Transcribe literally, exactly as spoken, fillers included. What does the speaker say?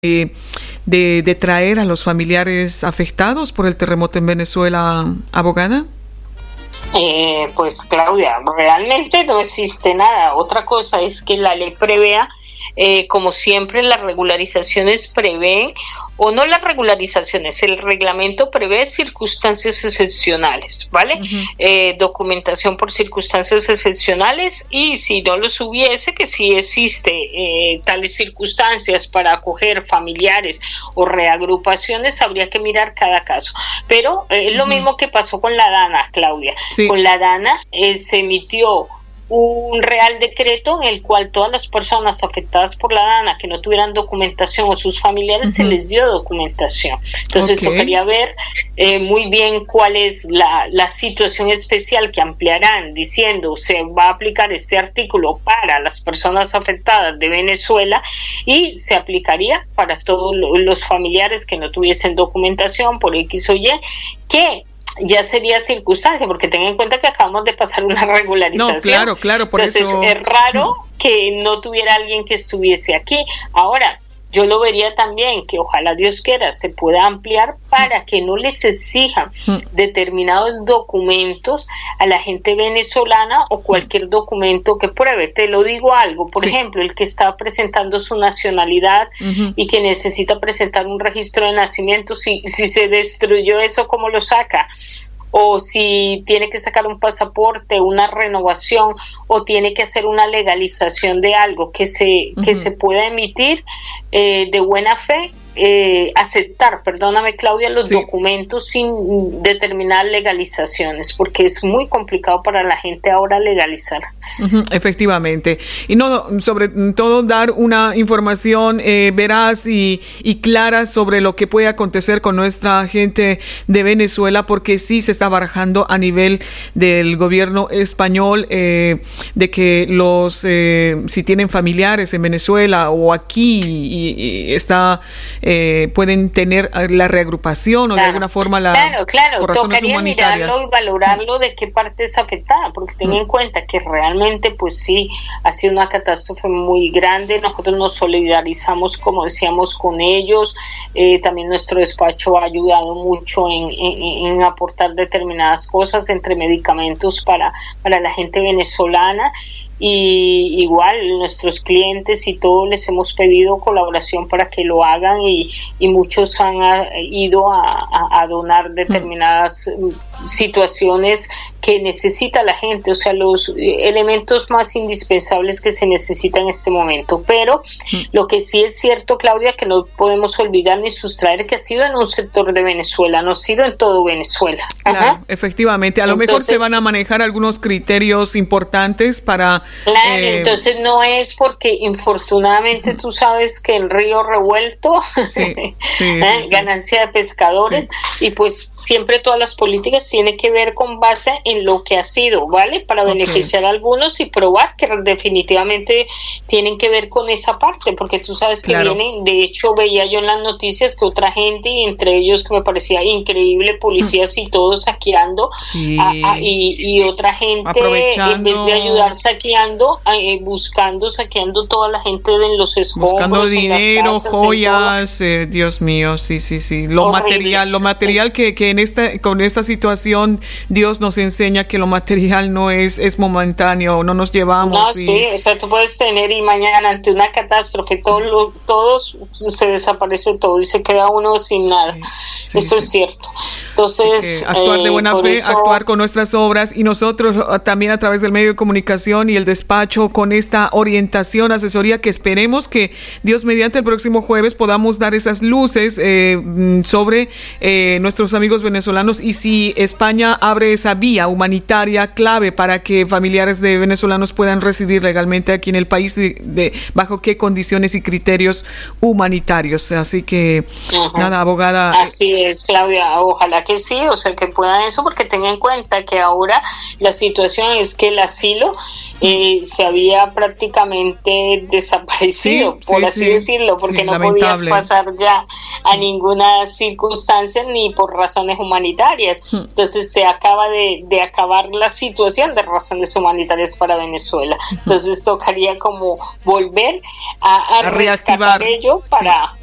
de, de, de traer a los familiares afectados por el terremoto en Venezuela, abogada? Eh, pues Claudia, realmente no existe nada. Otra cosa es que la ley prevea, eh, como siempre, las regularizaciones prevén, o no las regularizaciones, el reglamento prevé circunstancias excepcionales, ¿vale? Uh-huh. Eh, documentación por circunstancias excepcionales, y si no los hubiese, que si existe eh, tales circunstancias para acoger familiares o reagrupaciones, habría que mirar cada caso. Pero es eh, uh-huh. lo mismo que pasó con la DANA, Claudia. Sí. Con la DANA eh, se emitió un real decreto en el cual todas las personas afectadas por la DANA que no tuvieran documentación o sus familiares uh-huh. se les dio documentación. Entonces okay. tocaría ver eh, muy bien cuál es la, la situación especial que ampliarán, diciendo se va a aplicar este artículo para las personas afectadas de Venezuela y se aplicaría para todos los familiares que no tuviesen documentación por X o Y, que ya sería circunstancia, porque ten en cuenta que acabamos de pasar una regularización. No, claro, claro, por Entonces, eso. es raro que no tuviera alguien que estuviese aquí. Ahora, yo lo vería también que ojalá Dios quiera se pueda ampliar para que no les exijan determinados documentos a la gente venezolana o cualquier documento que pruebe. Te lo digo algo, por sí. ejemplo, el que está presentando su nacionalidad uh-huh. y que necesita presentar un registro de nacimiento, si, si se destruyó eso, ¿cómo lo saca? O si tiene que sacar un pasaporte, una renovación, o tiene que hacer una legalización de algo que se uh-huh. que se pueda emitir eh, de buena fe, eh, aceptar, perdóname Claudia, los sí. documentos sin determinar legalizaciones, porque es muy complicado para la gente ahora legalizar. Uh-huh, efectivamente. Y no, sobre todo dar una información eh, veraz y, y clara sobre lo que puede acontecer con nuestra gente de Venezuela, porque sí se está barajando a nivel del gobierno español eh, de que los, eh, si tienen familiares en Venezuela o aquí y, y está Eh, pueden tener la reagrupación o claro, de alguna forma la claro, claro, por razones tocaría humanitarias. Mirarlo y valorarlo de qué parte es afectada, porque ten mm. en cuenta que realmente pues sí, ha sido una catástrofe muy grande. Nosotros nos solidarizamos, como decíamos, con ellos. Eh, también nuestro despacho ha ayudado mucho en, en, en aportar determinadas cosas, entre medicamentos para, para la gente venezolana. Y igual nuestros clientes y todos les hemos pedido colaboración para que lo hagan, y, y muchos han a, ido a, a, a donar determinadas mm. situaciones que necesita la gente, o sea, los elementos más indispensables que se necesitan en este momento. Pero mm. lo que sí es cierto, Claudia, que no podemos olvidar ni sustraer que ha sido en un sector de Venezuela, no ha sido en todo Venezuela. Claro, Ajá. efectivamente, a lo entonces, mejor se van a manejar algunos criterios importantes para... Claro, eh, entonces no es porque infortunadamente tú sabes que el río revuelto, sí, sí, sí, ¿eh? sí. ganancia de pescadores, sí. y pues siempre todas las políticas tienen que ver con base en lo que ha sido, ¿vale? Para okay. beneficiar a algunos y probar que definitivamente tienen que ver con esa parte, porque tú sabes que claro. vienen, de hecho veía yo en las noticias que otra gente, y entre ellos que me parecía increíble, policías y todos saqueando, sí. a, a, y, y otra gente en vez de ayudar saqueando, eh, buscando, saqueando toda la gente de los escombros, buscando dinero, casas, joyas, eh, Dios mío, sí, sí, sí, lo horrible. material, lo material que, que en esta, con esta situación Dios nos enseña que lo material no es, es momentáneo, no nos llevamos. No, y... sí, o sea, tú puedes tener y mañana ante una catástrofe todos lo, todos se desaparece todo y se queda uno sin nada. Sí, sí, eso sí. es cierto. Entonces, actuar de buena eh, fe, eso... actuar con nuestras obras, y nosotros también a través del medio de comunicación y el despacho con esta orientación, asesoría, que esperemos que Dios mediante el próximo jueves podamos dar esas luces eh, sobre eh, nuestros amigos venezolanos, y si España abre esa vía humanitaria clave para que familiares de venezolanos puedan residir legalmente aquí en el país, de, de bajo qué condiciones y criterios humanitarios. Así que uh-huh. nada, abogada. Así es, Claudia, ojalá que sí, o sea, que puedan eso, porque tenga en cuenta que ahora la situación es que el asilo eh, se había prácticamente desaparecido, sí, por sí, así sí, decirlo, porque sí, no lamentable. podías pasar ya a ninguna circunstancia ni por razones humanitarias. Hmm. Entonces se acaba de, de acabar la situación de razones humanitarias para Venezuela. Entonces tocaría como volver a, a, a reactivar ello para... Sí.